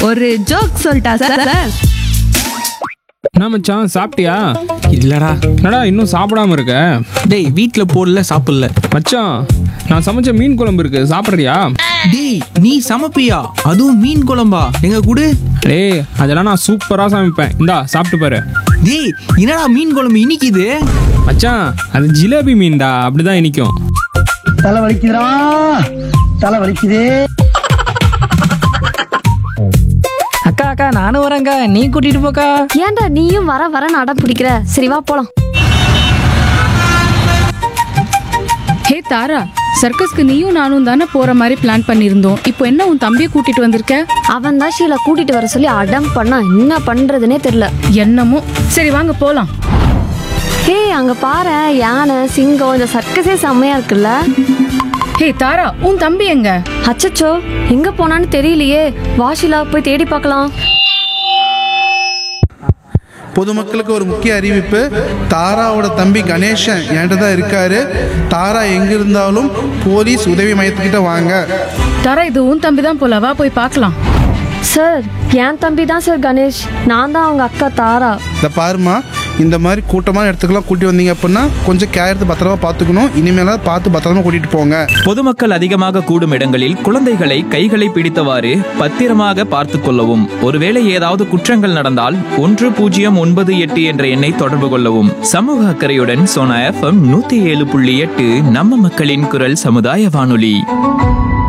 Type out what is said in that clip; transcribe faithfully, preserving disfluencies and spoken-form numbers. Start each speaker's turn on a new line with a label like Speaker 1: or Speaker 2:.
Speaker 1: ஒரு ஜோக் சொல்லிட்டா sir sir
Speaker 2: என்ன மச்சான், சாப்பிட்டியா?
Speaker 3: இல்லடா.
Speaker 2: என்னடா இன்னும் சாப்பிடாம இருக்க?
Speaker 3: டேய் வீட்டில் போடல, சாப்பிடல.
Speaker 2: மச்சான், நான் சமைச்ச மீன் குழம்பு இருக்கு, சாப்பிட்றியா?
Speaker 3: டேய் நீ சமைப்பியா? அதுவும் மீன் குழம்பா? எங்க கூடு.
Speaker 2: டேய் அதெல்லாம் நான் சூப்பராக சமைப்பேன், இந்தா சாப்பிட்டு பாரு.
Speaker 3: டேய் என்னடா மீன் குழம்பு இனிக்குது?
Speaker 2: மச்சான், அது ஜிலேபி மீன்டா, அப்படிதான் இனிக்கும்.
Speaker 4: தலை வலிக்குதுடா, தலை வலிக்குது.
Speaker 5: அக்கா அக்கா நானும் வரேங்க்கா, நீ கூட்டிட்டு போக்கா.
Speaker 6: ஏன்டா நீயும் வர வர அடம் பிடிக்கிற? சரி வா போலாம்.
Speaker 1: ஹே தாரா, சர்க்கஸ்க்கு நீயும் நானும் தானே போற மாதிரி பிளான் பண்ணியிருந்தோம். இப்போ என்ன உன் தம்பியை கூட்டிட்டு வந்திருக்க?
Speaker 6: அவன் தான் ஷீலா கூட்டிட்டு வர சொல்லி அடம் பண்ணா, என்ன பண்றதுனே தெரியல.
Speaker 1: என்னமோ. சரி வாங்க போலாம்.
Speaker 6: ஹே அங்க பாரு, யானை, சிங்கம், இந்த சர்க்கஸே செம்மையா இருக்குல்ல.
Speaker 1: ஹே தாரா, உன் தம்பி எங்க?
Speaker 6: அச்சச்சோ, எங்க போனான்னு தெரியலையே. வா ஷீலா போய் தேடி பார்க்கலாம்.
Speaker 7: பொதுமக்களுக்கு ஒரு முக்கிய அறிவிப்பு. தாராவோட தம்பி கணேசன் என்கிட்ட தான் இருக்காரு. தாரா எங்க இருந்தாலும் போலீஸ் உதவி மையத்துக்கிட்ட வாங்க.
Speaker 1: தாரா, இது உன் தம்பி தான் போல, வா போய் பார்க்கலாம்.
Speaker 6: சார், என் தம்பி தான் சார் கணேஷ். நான் தான் அவங்க அக்கா தாரா.
Speaker 7: இதை பாருமா, இந்த மாதிரி கூட்டமான இடத்துக்குலாம் கூட்டி வந்தீங்க அப்படின்னா கொஞ்சம் கேர் எடுத்து பத்திரமா பார்த்துக்கணும். இனிமேலாம் பார்த்து பத்திரமா கூட்டிட்டு போங்க.
Speaker 8: பொதுமக்கள் அதிகமாக கூடும் இடங்களில் குழந்தைகளை கைகளை பிடித்தவாறு பத்திரமாக பார்த்து கொள்ளவும். ஒருவேளை ஏதாவது குற்றங்கள் நடந்தால் ஒன்று பூஜ்ஜியம் ஒன்பது எட்டு என்ற எண்ணை தொடர்பு கொள்ளவும். சமூக அக்கறையுடன் சோனா எஃப்எம் நூத்தி ஏழு புள்ளி எட்டு நம்ம மக்களின் குரல் சமுதாய வானொலி.